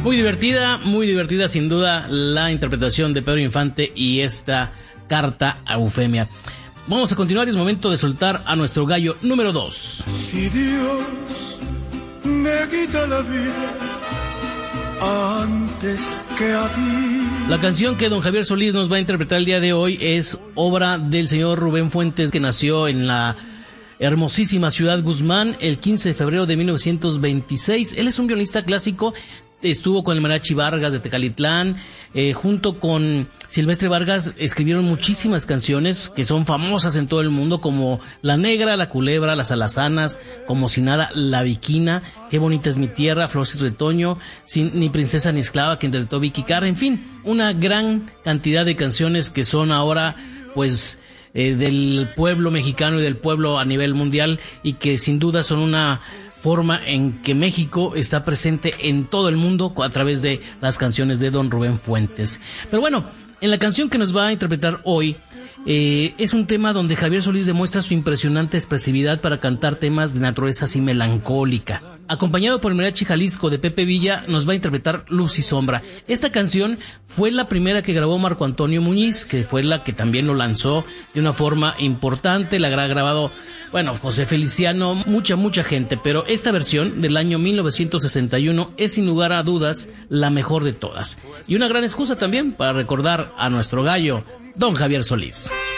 Muy divertida sin duda la interpretación de Pedro Infante y esta carta a Eufemia. Vamos a continuar, es momento de soltar a nuestro gallo número 2. Si Dios me quita la vida antes que a ti. La canción que don Javier Solís nos va a interpretar el día de hoy es obra del señor Rubén Fuentes, que nació en la hermosísima ciudad Guzmán el 15 de febrero de 1926. Él es un violinista clásico. Estuvo con el Mariachi Vargas de Tecalitlán, junto con Silvestre Vargas escribieron muchísimas canciones que son famosas en todo el mundo, como La Negra, La Culebra, Las Alazanas, Como Si Nada, La Viquina, Qué Bonita Es Mi Tierra, Flores de Retoño, Ni Princesa ni Esclava, que interpretó Vicky Carr, en fin, una gran cantidad de canciones que son ahora, pues, del pueblo mexicano y del pueblo a nivel mundial, y que sin duda son una forma en que México está presente en todo el mundo a través de las canciones de don Rubén Fuentes. Pero bueno, en la canción que nos va a interpretar hoy, es un tema donde Javier Solís demuestra su impresionante expresividad para cantar temas de naturaleza así melancólica. Acompañado por el Mariachi Jalisco de Pepe Villa, nos va a interpretar Luz y Sombra. Esta canción fue la primera que grabó Marco Antonio Muñiz, que fue la que también lo lanzó de una forma importante. La ha grabado, bueno, José Feliciano, mucha gente, pero esta versión del año 1961 es sin lugar a dudas la mejor de todas. Y una gran excusa también para recordar a nuestro gallo, don Javier Solís.